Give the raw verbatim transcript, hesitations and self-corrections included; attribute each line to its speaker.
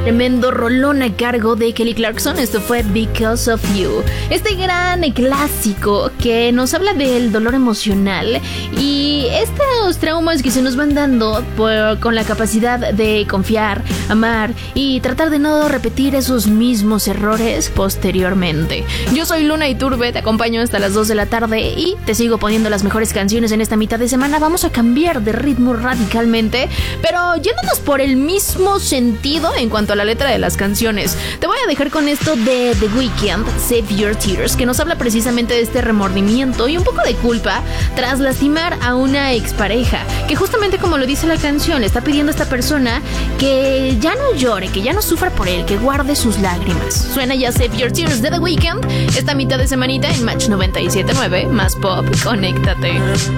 Speaker 1: Tremendo rolón a cargo de Kelly Clarkson. Esto fue Because of You. Este gran clásico que nos habla del dolor emocional y estos traumas que se nos van dando por, con la capacidad de confiar, amar y tratar de no repetir esos mismos errores posteriormente. Yo soy Luna Iturbe, te acompaño hasta las dos de la tarde y te sigo poniendo las mejores canciones en esta mitad de semana. Vamos a cambiar de ritmo radicalmente, pero yéndonos por el mismo sentido en cuanto a la letra de las canciones. Te voy a dejar con esto de The Weeknd, Save Your Tears, que nos habla precisamente de este remordimiento y un poco de culpa tras lastimar a una expareja, que justamente como lo dice la canción, le está pidiendo a esta persona que ya no llore, que ya no sufra por él, que guarde sus lágrimas. Suena ya Save Your Tears de The Weeknd esta mitad de semanita en Match noventa y siete punto nueve, más pop, conéctate.